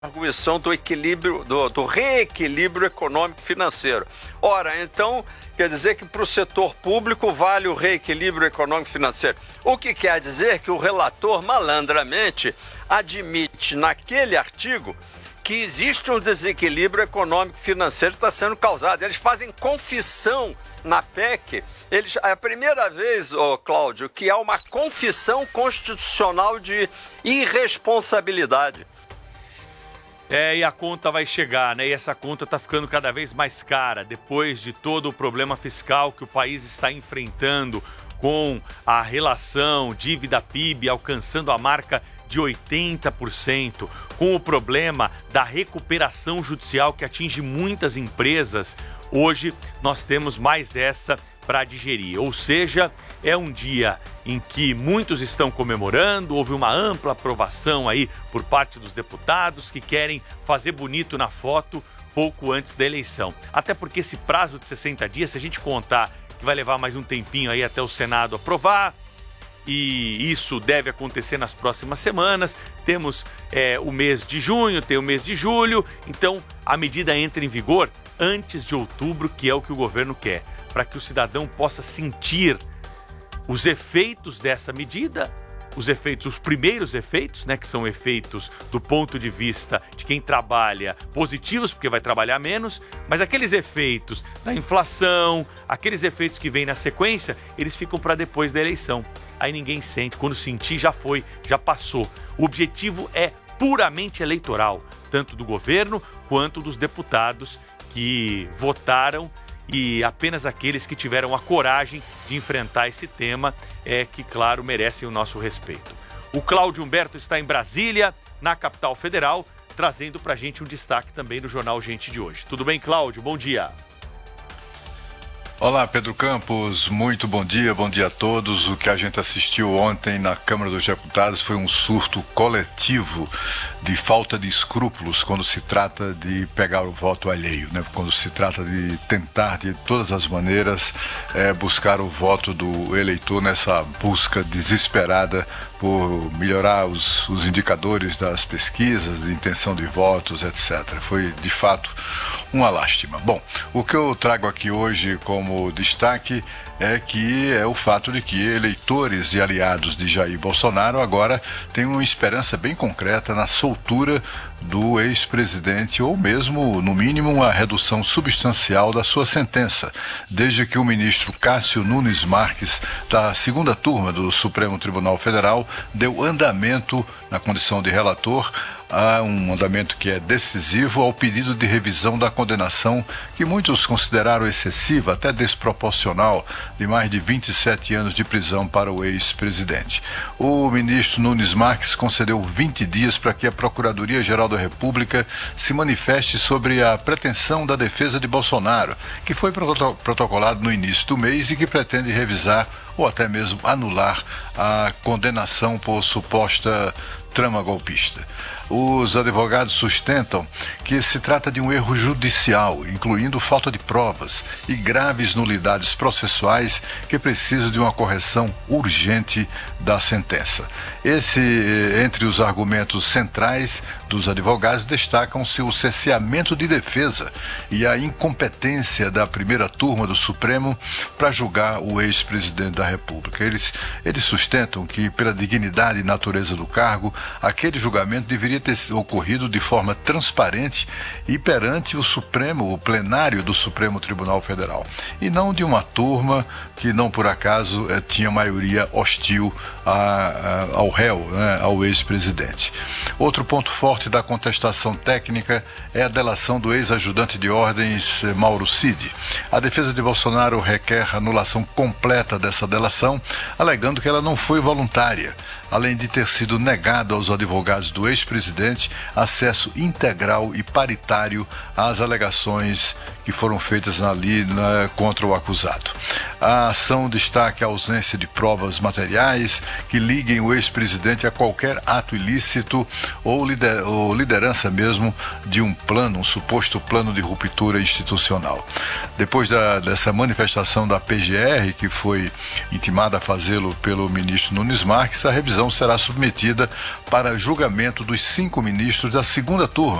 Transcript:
arguição do equilíbrio, do reequilíbrio econômico-financeiro. Ora, então, quer dizer que para o setor público vale o reequilíbrio econômico-financeiro. O que quer dizer que o relator, malandramente, admite naquele artigo que existe um desequilíbrio econômico-financeiro que está sendo causado. Eles fazem confissão na PEC. É a primeira vez, Cláudio, que há uma confissão constitucional de irresponsabilidade. E a conta vai chegar, né? E essa conta está ficando cada vez mais cara depois de todo o problema fiscal que o país está enfrentando, com a relação dívida-PIB alcançando a marca de 80%, com o problema da recuperação judicial que atinge muitas empresas. Hoje nós temos mais essa para digerir, ou seja, é um dia em que muitos estão comemorando, houve uma ampla aprovação aí por parte dos deputados que querem fazer bonito na foto pouco antes da eleição. Até porque esse prazo de 60 dias, se a gente contar que vai levar mais um tempinho aí até o Senado aprovar, e isso deve acontecer nas próximas semanas, temos o mês de junho, tem o mês de julho, então a medida entra em vigor antes de outubro, que é o que o governo quer, para que o cidadão possa sentir os efeitos dessa medida, os primeiros efeitos, né, que são efeitos do ponto de vista de quem trabalha positivos, porque vai trabalhar menos, mas aqueles efeitos da inflação, aqueles efeitos que vêm na sequência, eles ficam para depois da eleição. Aí ninguém sente, quando sentir já foi, já passou. O objetivo é puramente eleitoral, tanto do governo quanto dos deputados que votaram, e apenas aqueles que tiveram a coragem de enfrentar esse tema que, claro, merecem o nosso respeito. O Cláudio Humberto está em Brasília, na capital federal, trazendo para a gente um destaque também do Jornal Gente de hoje. Tudo bem, Cláudio? Bom dia. Olá, Pedro Campos, muito bom dia a todos. O que a gente assistiu ontem na Câmara dos Deputados foi um surto coletivo de falta de escrúpulos quando se trata de pegar o voto alheio, né? Quando se trata de tentar de todas as maneiras buscar o voto do eleitor nessa busca desesperada por melhorar os indicadores das pesquisas, de intenção de votos, etc. Foi, de fato, uma lástima. Bom, o que eu trago aqui hoje como destaque é o fato de que eleitores e aliados de Jair Bolsonaro agora têm uma esperança bem concreta na soltura do ex-presidente, ou mesmo, no mínimo, uma redução substancial da sua sentença, desde que o ministro Cássio Nunes Marques, da segunda turma do Supremo Tribunal Federal, deu andamento, na condição de relator, a um andamento que é decisivo ao pedido de revisão da condenação que muitos consideraram excessiva, até desproporcional, de mais de 27 anos de prisão para o ex-presidente. O ministro Nunes Marques concedeu 20 dias para que a Procuradoria-Geral da República se manifeste sobre a pretensão da defesa de Bolsonaro, que foi protocolado no início do mês e que pretende revisar ou até mesmo anular a condenação por suposta trama golpista. Os advogados sustentam que se trata de um erro judicial, incluindo falta de provas e graves nulidades processuais que precisam de uma correção urgente da sentença. Entre os argumentos centrais dos advogados, destacam-se o cerceamento de defesa e a incompetência da primeira turma do Supremo para julgar o ex-presidente da República. Eles sustentam que, pela dignidade e natureza do cargo, aquele julgamento deveria ter ocorrido de forma transparente e perante o plenário do Supremo Tribunal Federal, e não de uma turma que não por acaso tinha maioria hostil ao réu, né, ao ex-presidente. Outro ponto forte da contestação técnica é a delação do ex-ajudante de ordens Mauro Cid. A defesa de Bolsonaro requer anulação completa dessa delação, alegando que ela não foi voluntária, além de ter sido negado aos advogados do ex-presidente acesso integral e paritário às alegações que foram feitas ali contra o acusado. A ação destaca a ausência de provas materiais que liguem o ex-presidente a qualquer ato ilícito ou liderança mesmo de um suposto plano de ruptura institucional. Depois dessa manifestação da PGR, que foi intimada a fazê-lo pelo ministro Nunes Marques, a revisão será submetida para julgamento dos 5 ministros da segunda turma